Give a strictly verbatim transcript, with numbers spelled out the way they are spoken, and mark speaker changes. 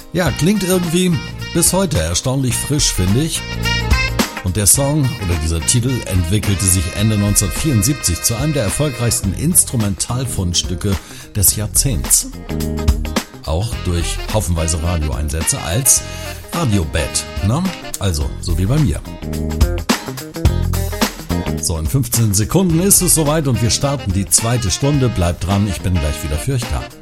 Speaker 1: Ja, klingt irgendwie bis heute erstaunlich frisch, finde ich. Und der Song oder dieser Titel entwickelte sich Ende neunzehnhundertvierundsiebzig zu einem der erfolgreichsten Instrumentalfundstücke des Jahrzehnts. Auch durch haufenweise Radioeinsätze als Radiobed, ne? Also, so wie bei mir. So, in fünfzehn Sekunden ist es soweit und wir starten die zweite Stunde. Bleibt dran, ich bin gleich wieder für euch da.